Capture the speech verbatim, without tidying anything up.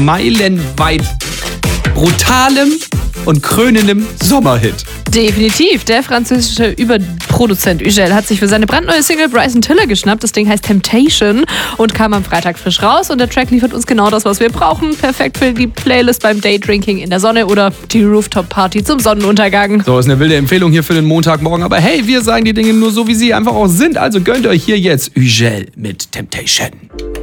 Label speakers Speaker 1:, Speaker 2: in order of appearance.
Speaker 1: meilenweit brutalem und krönendem Sommerhit.
Speaker 2: Definitiv. Der französische Überproduzent Ugel hat sich für seine brandneue Single Bryson Tiller geschnappt. Das Ding heißt Temptation und kam am Freitag frisch raus. Und der Track liefert uns genau das, was wir brauchen. Perfekt für die Playlist beim Daydrinking in der Sonne oder die Rooftop-Party zum Sonnenuntergang.
Speaker 1: So, ist eine wilde Empfehlung hier für den Montagmorgen. Aber hey, wir sagen die Dinge nur so, wie sie einfach auch sind. Also gönnt euch hier jetzt Ugel mit Temptation.